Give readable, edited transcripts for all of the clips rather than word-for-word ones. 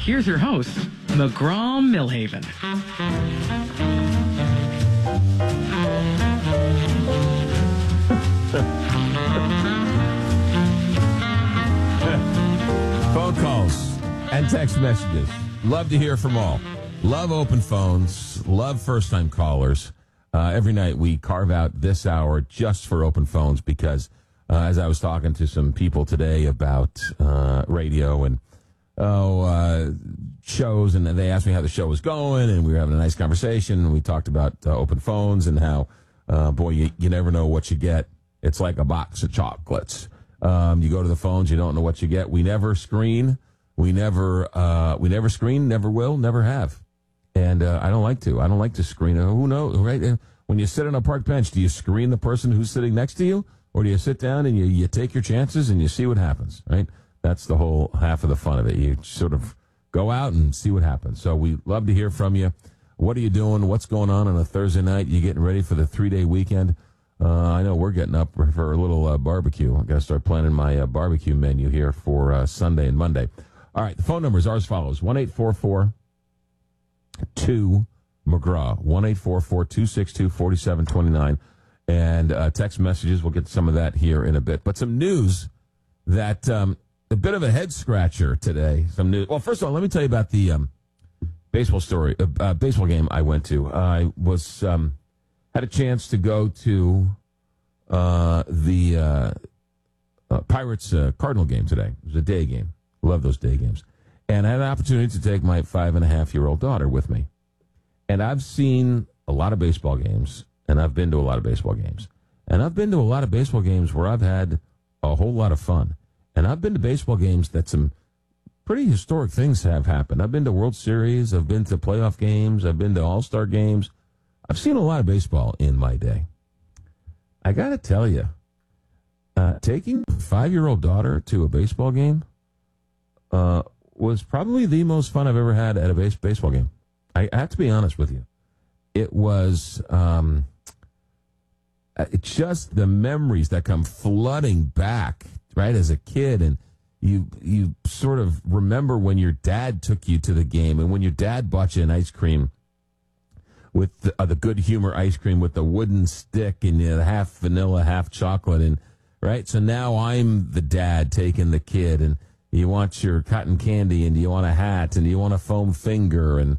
here's your host, McGraw-Millhaven. Phone calls and text messages. Love to hear from all. Love open phones. Love first-time callers. Every night we carve out this hour just for open phones because as I was talking to some people today about radio and shows, and they asked me how the show was going, and we were having a nice conversation, and we talked about open phones and how, you never know what you get. It's like a box of chocolates. You go to the phones, you don't know what you get. We never screen. We never screen, never will, never have. And I don't like to. I don't like to screen. Who knows, right? When you sit on a park bench, do you screen the person who's sitting next to you? Or do you sit down and you take your chances and you see what happens, right? That's the whole half of the fun of it. You sort of go out and see what happens. So we love to hear from you. What are you doing? What's going on a Thursday night? You getting ready for the 3-day weekend? I know we're getting up for a little barbecue. I've got to start planning my barbecue menu here for Sunday and Monday. All right, the phone number is as follows. 1-844-2-McGraw. 1-844-262-4729. And text messages. We'll get to some of that here in a bit. But some news that a bit of a head scratcher today. Some news. Well, first of all, let me tell you about the baseball game I went to. I was had a chance to go to the Pirates Cardinal game today. It was a day game. Love those day games. And I had an opportunity to take my 5.5-year-old daughter with me. And I've seen a lot of baseball games. And I've been to a lot of baseball games. And I've been to a lot of baseball games where I've had a whole lot of fun. And I've been to baseball games that some pretty historic things have happened. I've been to World Series. I've been to playoff games. I've been to All-Star games. I've seen a lot of baseball in my day. I got to tell you, taking a 5-year-old daughter to a baseball game was probably the most fun I've ever had at a baseball game. I have to be honest with you. It was it's just the memories that come flooding back, right, as a kid. And you sort of remember when your dad took you to the game and when your dad bought you an ice cream with the Good Humor ice cream with the wooden stick and the half vanilla, half chocolate. And right, so now I'm the dad taking the kid, and you want your cotton candy, and you want a hat, and you want a foam finger. And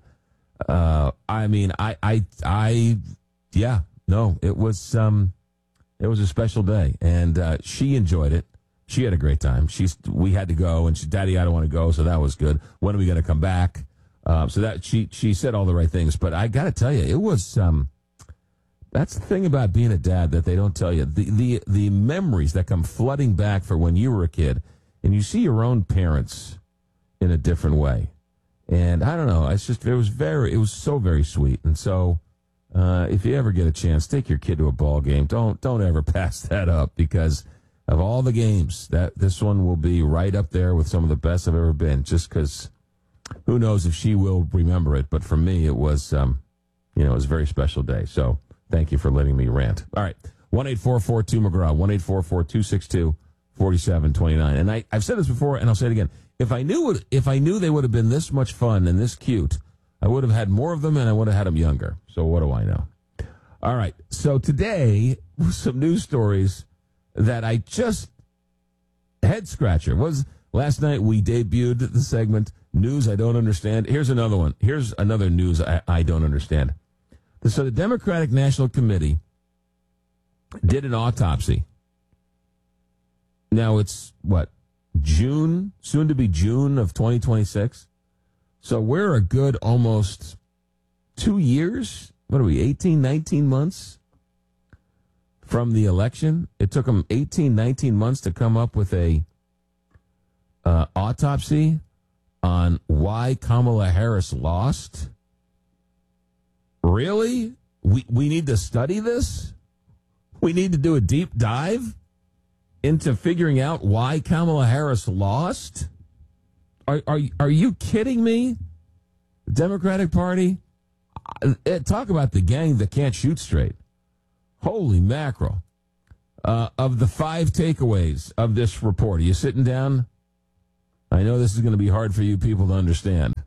it was a special day, and she enjoyed it. She had a great time. We had to go, and Daddy, I don't want to go, so that was good. When are we going to come back? So that she said all the right things, but I got to tell you, it was that's the thing about being a dad that they don't tell you. The memories that come flooding back for when you were a kid, and you see your own parents in a different way. And I don't know, it was so very sweet. And so if you ever get a chance, take your kid to a ball game. Don't ever pass that up, because of all the games, this one will be right up there with some of the best I've ever been, just because who knows if she will remember it. But for me, it was, it was a very special day. So thank you for letting me rant. All right, 1-844-2-McGraw, 1-844-262-4729. And I've said this before, and I'll say it again. If I knew they would have been this much fun and this cute, I would have had more of them, and I would have had them younger. So what do I know? All right. So today, some news stories that I just head scratcher. Last night we debuted the segment News I Don't Understand. Here's another one. Here's another news I don't understand. So the Democratic National Committee did an autopsy. Now it's June, soon to be June of 2026. So we're a good almost 2 years. What are we, 18, 19 months from the election? It took them 18, 19 months to come up with a autopsy on why Kamala Harris lost. Really? We need to study this? We need to do a deep dive into figuring out why Kamala Harris lost? Are you kidding me? The Democratic Party? Talk about the gang that can't shoot straight. Holy mackerel. Of the 5 takeaways of this report, are you sitting down? I know this is going to be hard for you people to understand.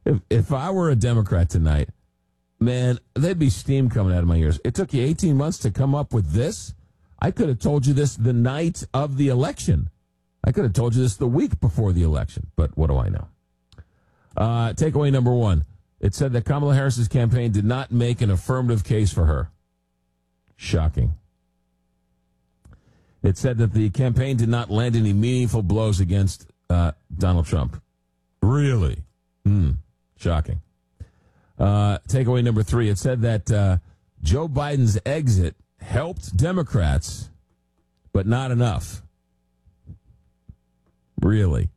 If I were a Democrat tonight, man, there'd be steam coming out of my ears. It took you 18 months to come up with this. I could have told you this the night of the election. I could have told you this the week before the election. But what do I know? Takeaway number one. It said that Kamala Harris's campaign did not make an affirmative case for her. Shocking. It said that the campaign did not land any meaningful blows against Donald Trump. Really? Shocking. Takeaway number three. It said that Joe Biden's exit helped Democrats, but not enough. Really.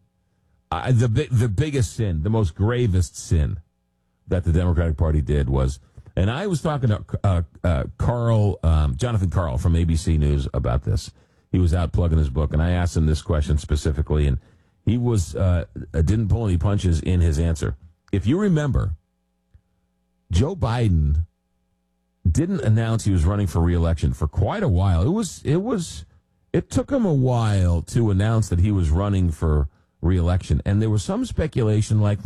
The biggest sin, the most gravest sin that the Democratic Party did was, and I was talking to Jonathan Karl from ABC News about this. He was out plugging his book, and I asked him this question specifically, and he was didn't pull any punches in his answer. If you remember, Joe Biden didn't announce he was running for re-election for quite a while. It took him a while to announce that he was running for re-election, and there was some speculation like,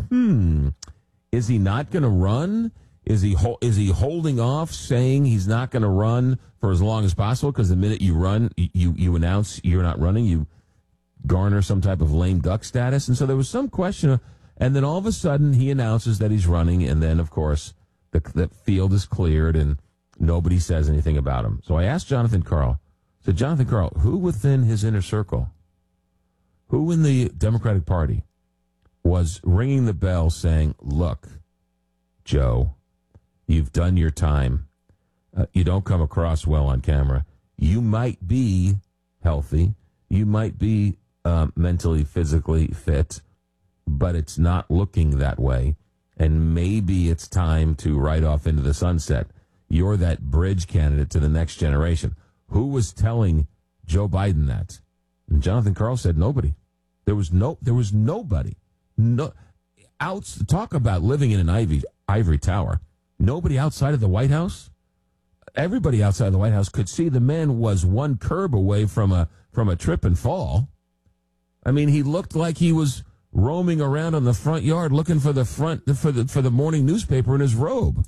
is he not going to run? Is he holding off, saying he's not going to run for as long as possible? Because the minute you run, you announce you're not running, you garner some type of lame duck status. And so there was some question, and then all of a sudden he announces that he's running, and then of course the field is cleared and nobody says anything about him. So I asked Jonathan Karl. I said, Jonathan Karl, who within his inner circle, who in the Democratic Party was ringing the bell saying, look, Joe, you've done your time. You don't come across well on camera. You might be healthy. You might be mentally, physically fit, but it's not looking that way. And maybe it's time to ride off into the sunset. You're that bridge candidate to the next generation. Who was telling Joe Biden that? And Jonathan Karl said nobody. There was nobody. No, talk about living in an ivory tower. Nobody outside of the White House. Everybody outside of the White House could see the man was one curb away from a trip and fall. I mean, he looked like he was roaming around on the front yard looking for the morning newspaper in his robe.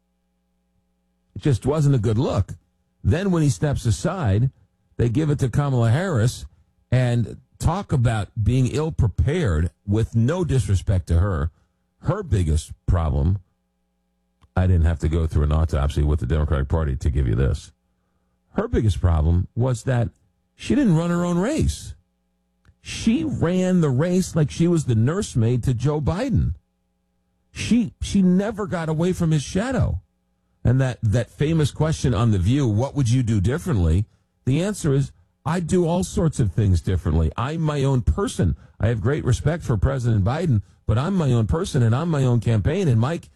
It just wasn't a good look. Then when he steps aside, they give it to Kamala Harris and talk about being ill-prepared with no disrespect to her. Her biggest problem, I didn't have to go through an autopsy with the Democratic Party to give you this. Her biggest problem was that she didn't run her own race. She ran the race like she was the nursemaid to Joe Biden. She never got away from his shadow. And that famous question on The View, what would you do differently? The answer is, I do all sorts of things differently. I'm my own person. I have great respect for President Biden, but I'm my own person and I'm my own campaign. And my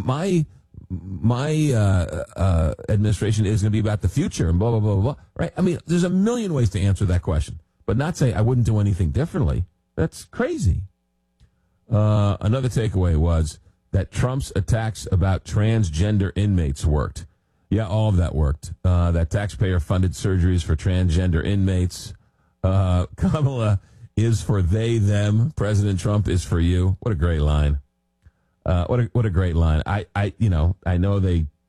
administration is going to be about the future and blah, blah, blah, blah. Right? I mean, there's a million ways to answer that question, but not say I wouldn't do anything differently. That's crazy. Another takeaway was that Trump's attacks about transgender inmates worked. Yeah, all of that worked. That taxpayer-funded surgeries for transgender inmates. Kamala is for they, them. President Trump is for you. What a great line. What a great line. I know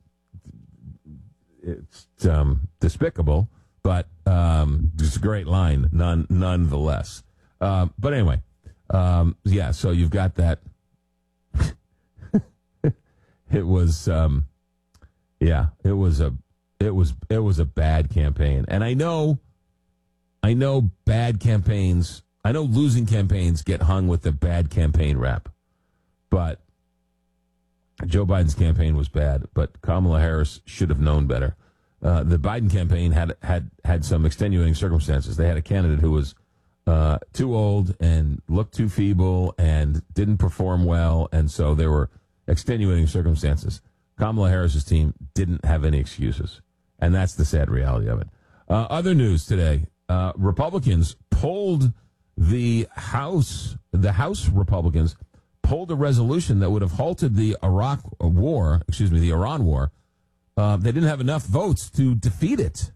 it's despicable, but it's a great line nonetheless. But anyway, yeah. So you've got that. It was. Yeah, it was a bad campaign. And I know bad campaigns, I know losing campaigns get hung with the bad campaign rap. But Joe Biden's campaign was bad, but Kamala Harris should have known better. The Biden campaign had some extenuating circumstances. They had a candidate who was too old and looked too feeble and didn't perform well, and so there were extenuating circumstances. Kamala Harris's team didn't have any excuses, and that's the sad reality of it. Other news today, Republicans pulled the House Republicans pulled a resolution that would have halted the Iran war. They didn't have enough votes to defeat it.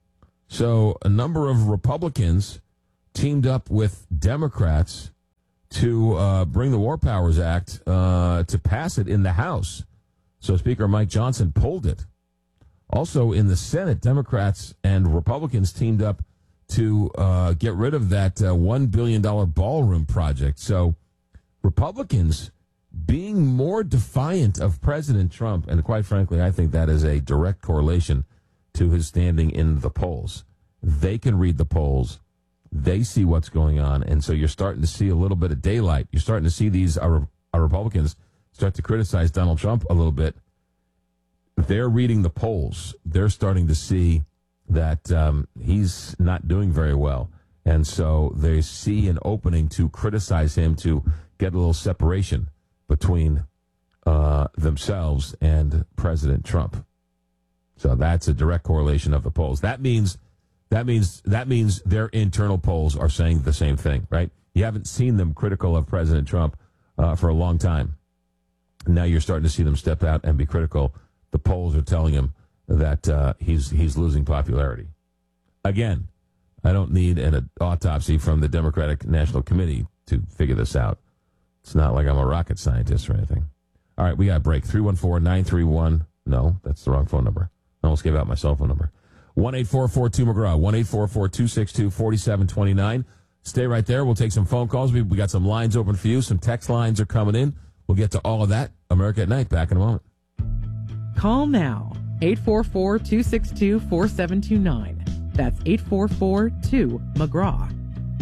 So a number of Republicans teamed up with Democrats to bring the War Powers Act to pass it in the House. So Speaker Mike Johnson pulled it. Also in the Senate, Democrats and Republicans teamed up to get rid of that $1 billion ballroom project. So Republicans being more defiant of President Trump, and quite frankly, I think that is a direct correlation to his standing in the polls. They can read the polls. They see what's going on, and so you're starting to see a little bit of daylight. You're starting to see these Republicans start to criticize Donald Trump a little bit. They're reading the polls. They're starting to see that he's not doing very well, and so they see an opening to criticize him, to get a little separation between themselves and President Trump. So that's a direct correlation of the polls. That means their internal polls are saying the same thing, right? You haven't seen them critical of President Trump for a long time. Now you're starting to see them step out and be critical. The polls are telling him that he's losing popularity. Again, I don't need an autopsy from the Democratic National Committee to figure this out. It's not like I'm a rocket scientist or anything. All right, we got a break. 314-931. No, that's the wrong phone number. I almost gave out my cell phone number. 1-844-2-McGraw. 1-844-262-4729. Stay right there. We'll take some phone calls. We got some lines open for you. Some text lines are coming in. We'll get to all of that. America at Night. Back in a moment. Call now. 844-262-4729. That's 844-2-McGraw.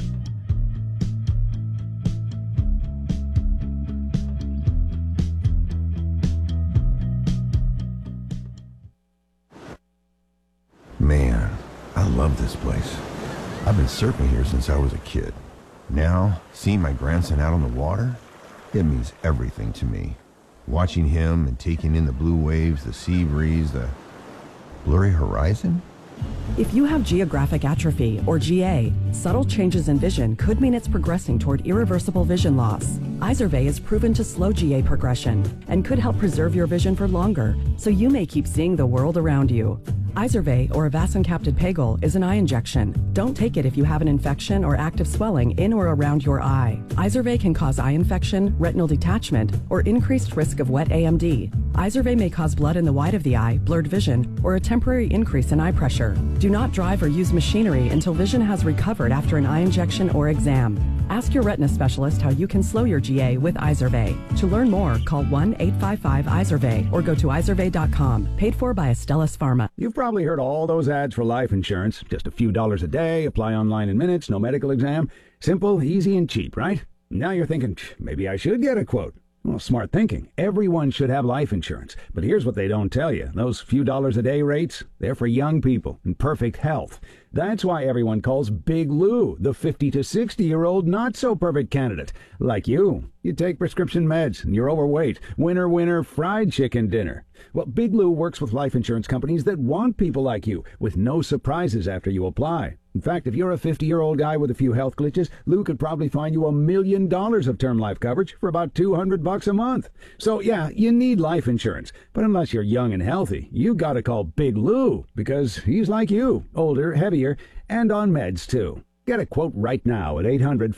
Man, I love this place. I've been surfing here since I was a kid. Now, seeing my grandson out on the water, it means everything to me. Watching him and taking in the blue waves, the sea breeze, the blurry horizon. If you have geographic atrophy, or GA, subtle changes in vision could mean it's progressing toward irreversible vision loss. Izervay is proven to slow GA progression and could help preserve your vision for longer, so you may keep seeing the world around you. Izervay, or avacincaptad pegol, is an eye injection. Don't take it if you have an infection or active swelling in or around your eye. Izervay can cause eye infection, retinal detachment, or increased risk of wet AMD. Izervay may cause blood in the white of the eye, blurred vision, or a temporary increase in eye pressure. Do not drive or use machinery until vision has recovered after an eye injection or exam. Ask your retina specialist how you can slow your GA with Izervay. To learn more, call 1-855-IZERVAY or go to izervay.com. Paid for by Astellas Pharma. You've probably heard all those ads for life insurance. Just a few dollars a day, apply online in minutes, no medical exam. Simple, easy, and cheap, right? Now you're thinking, maybe I should get a quote. Well, smart thinking. Everyone should have life insurance. But here's what they don't tell you. Those few dollars a day rates, they're for young people in perfect health. That's why everyone calls Big Lou the 50 to 60-year-old not-so-perfect candidate. Like you. You take prescription meds and you're overweight. Winner, winner, fried chicken dinner. Well, Big Lou works with life insurance companies that want people like you, with no surprises after you apply. In fact, if you're a 50-year-old guy with a few health glitches, Lou could probably find you $1 million of term life coverage for about $200 a month. So, yeah, you need life insurance. But unless you're young and healthy, you gotta call Big Lou, because he's like you, older, heavier, and on meds, too. Get a quote right now at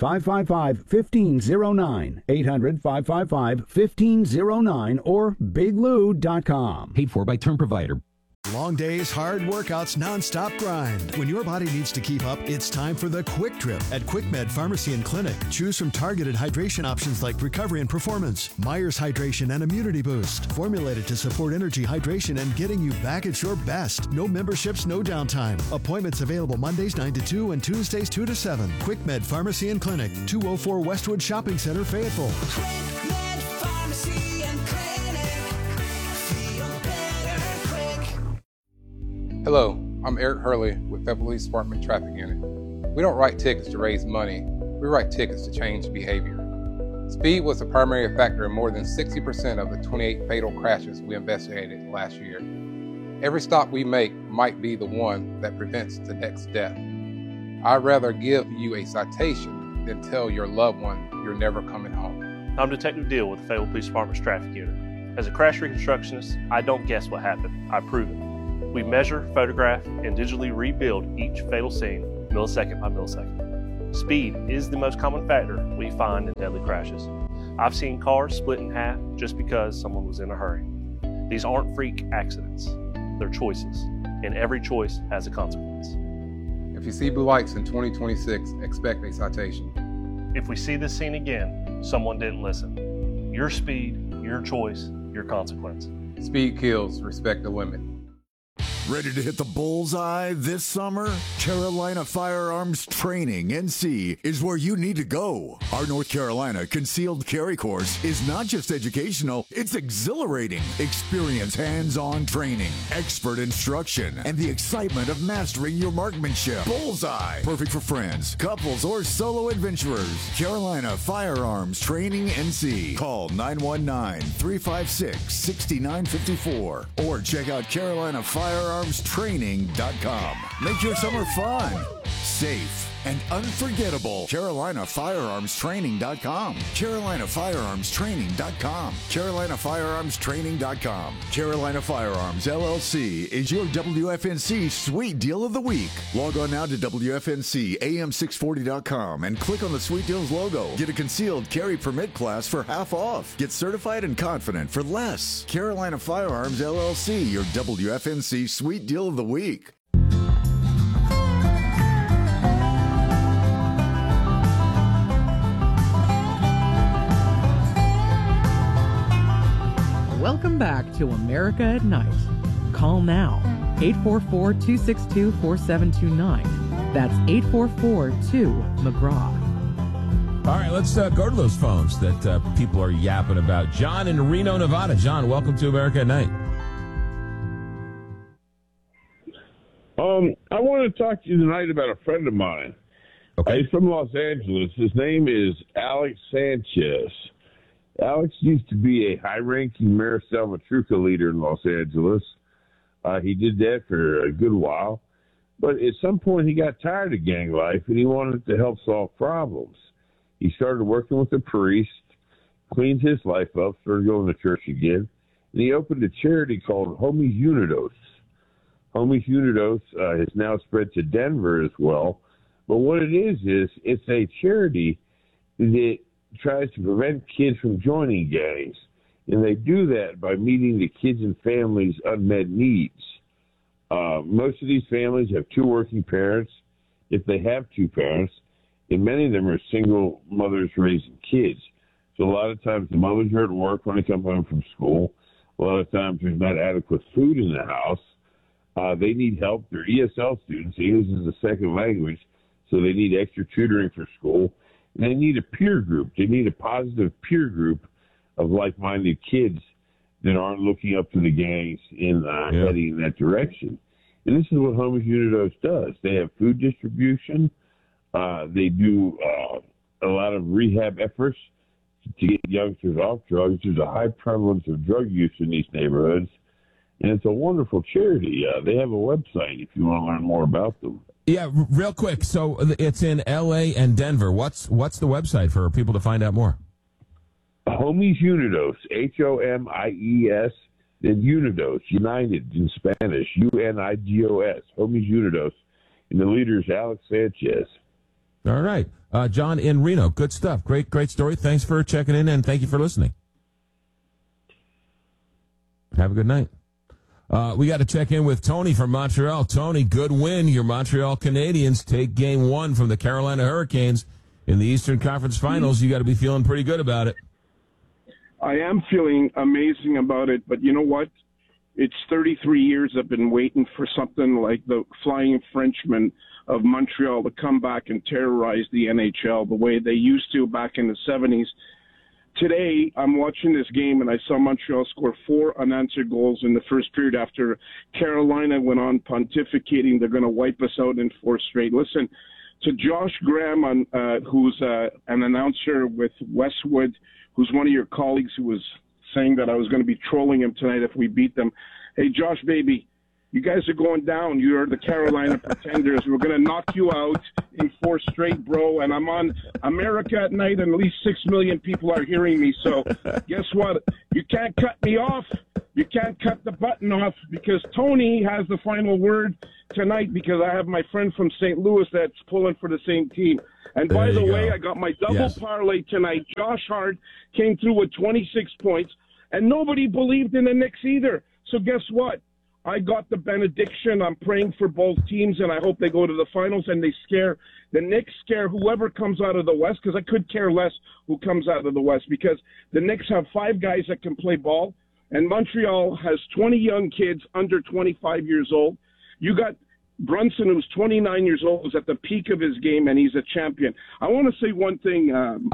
800-555-1509, 800-555-1509, or biglou.com. Paid for by Term Provider. Long days, hard workouts, nonstop grind. When your body needs to keep up, it's time for the Quick Trip at QuickMed Pharmacy and Clinic. Choose from targeted hydration options like Recovery and Performance, Myers Hydration and Immunity Boost, formulated to support energy, hydration, and getting you back at your best. No memberships, no downtime. Appointments available Mondays 9 to 2 and Tuesdays 2 to 7. QuickMed Pharmacy and Clinic, 204 Westwood Shopping Center, Fayetteville. QuickMed Pharmacy and Clinic. Feel better quick. Hello, I'm Eric Hurley with Fayetteville Police Department Traffic Unit. We don't write tickets to raise money, we write tickets to change behavior. Speed was the primary factor in more than 60% of the 28 fatal crashes we investigated last year. Every stop we make might be the one that prevents the next death. I'd rather give you a citation than tell your loved one you're never coming home. I'm Detective Deal with the Fayetteville Police Department's Traffic Unit. As a crash reconstructionist, I don't guess what happened, I prove it. We measure, photograph, and digitally rebuild each fatal scene millisecond by millisecond. Speed is the most common factor we find in deadly crashes. I've seen cars split in half just because someone was in a hurry. These aren't freak accidents. They're choices, and every choice has a consequence. If you see blue lights in 2026, expect a citation. If we see this scene again, someone didn't listen. Your speed, your choice, your consequence. Speed kills, respect the limit. Ready to hit the bullseye this summer? Carolina Firearms Training NC is where you need to go. Our North Carolina Concealed Carry course is not just educational, it's exhilarating. Experience hands-on training, expert instruction, and the excitement of mastering your marksmanship. Bullseye, perfect for friends, couples, or solo adventurers. Carolina Firearms Training NC. Call 919-356-6954 or check out CarolinaFirearmsTraining.com. Make your summer fun, safe, and unforgettable. CarolinaFirearmsTraining.com. CarolinaFirearmsTraining.com. CarolinaFirearmsTraining.com. Carolina Firearms LLC is your WFNC Sweet Deal of the Week. Log on now to WFNCAM640.com and click on the Sweet Deals logo. Get a concealed carry permit class for half off. Get certified and confident for less. Carolina Firearms LLC, your WFNC Sweet Deal of the Week. Welcome back to America at Night. Call now, 844-262-4729. That's 844-2-McGraw. All right, let's go to those phones that people are yapping about. John in Reno, Nevada. John, welcome to America at Night. I want to talk to you tonight about a friend of mine. Okay. He's from Los Angeles. His name is Alex Sanchez. Alex used to be a high-ranking Mayor Salvatrucha leader in Los Angeles. He did that for a good while. But at some point, he got tired of gang life, and he wanted to help solve problems. He started working with a priest, cleaned his life up, started going to church again, and he opened a charity called Homies Unidos. Homies Unidos has now spread to Denver as well. But what it is it's a charity that tries to prevent kids from joining gangs, and they do that by meeting the kids' and families' unmet needs. Most of these families have two working parents, if they have two parents, and many of them are single mothers raising kids. So a lot of times the mothers are at work when they come home from school. A lot of times there's not adequate food in the house. They need help. They're ESL students. English is a second language, so they need extra tutoring for school. And they need a peer group. They need a positive peer group of like-minded kids that aren't looking up to the gangs in heading in that direction. And this is what Homies Unidos does. They have food distribution. They do a lot of rehab efforts to get youngsters off drugs. There's a high prevalence of drug use in these neighborhoods. And it's a wonderful charity. They have a website if you want to learn more about them. Yeah, real quick. So it's in L.A. and Denver. What's the website for people to find out more? Homies Unidos, Homies, then Unidos, United in Spanish, Unigos, Homies Unidos. And the leader is Alex Sanchez. All right. John in Reno. Good stuff. Great story. Thanks for checking in, and thank you for listening. Have a good night. We got to check in with Tony from Montreal. Tony, good win. Your Montreal Canadiens take Game 1 from the Carolina Hurricanes in the Eastern Conference Finals. You got to be feeling pretty good about it. I am feeling amazing about it, but you know what? It's 33 years I've been waiting for something like the Flying Frenchmen of Montreal to come back and terrorize the NHL the way they used to back in the 70s. Today, I'm watching this game, and I saw Montreal score 4 unanswered goals in the first period after Carolina went on pontificating they're going to wipe us out in 4 straight. Listen, to Josh Graham, who's an announcer with Westwood, who's one of your colleagues who was saying that I was going to be trolling him tonight if we beat them. Hey, Josh, baby, you guys are going down. You're the Carolina Pretenders. We're going to knock you out in 4 straight, bro. And I'm on America at Night, and at least 6 million people are hearing me. So guess what? You can't cut me off. You can't cut the button off because Tony has the final word. tonight because I have my friend from St. Louis that's pulling for the same team. And by the way, I got my double parlay tonight. Josh Hart came through with 26 points, and nobody believed in the Knicks either. So guess what? I got the benediction. I'm praying for both teams, and I hope they go to the finals and they scare the Knicks, scare whoever comes out of the West, because I could care less who comes out of the West, because the Knicks have 5 guys that can play ball, and Montreal has 20 young kids under 25 years old. You got Brunson, who's 29 years old, is at the peak of his game, and he's a champion. I want to say one thing.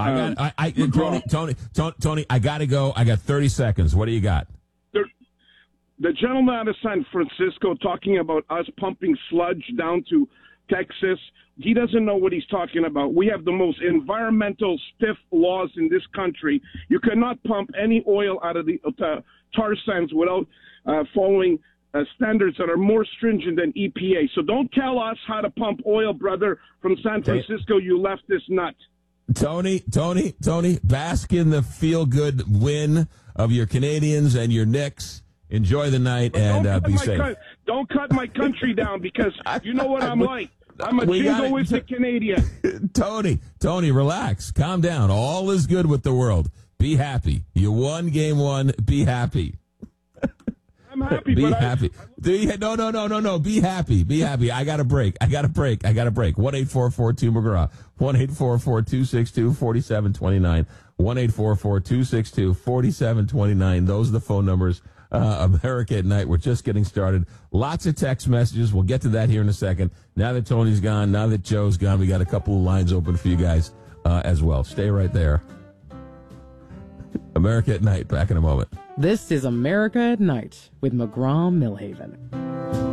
Tony, I got to go. I got 30 seconds. What do you got? The gentleman out of San Francisco talking about us pumping sludge down to Texas, he doesn't know what he's talking about. We have the most environmental stiff laws in this country. You cannot pump any oil out of the tar sands without following standards that are more stringent than EPA. So don't tell us how to pump oil, brother, from San Francisco, you leftist nut. Tony, bask in the feel-good win of your Canadians and your Knicks. Enjoy the night and be safe. Don't cut my country down, because you know what I'm like. I'm a jingoistic Canadian. Tony, relax. Calm down. All is good with the world. Be happy. You won game 1. Be happy. I'm happy. Be happy. No. Be happy. Be happy. I got a break. 1-844-2-McGraw. 1-844-262-4729. 1-844-262-4729. Those are the phone numbers. America at Night. We're just getting started. Lots of text messages. We'll get to that here in a second. Now that Tony's gone, now that Joe's gone, we got a couple of lines open for you guys as well. Stay right there. America at Night. Back in a moment. This is America at Night with McGraw Millhaven.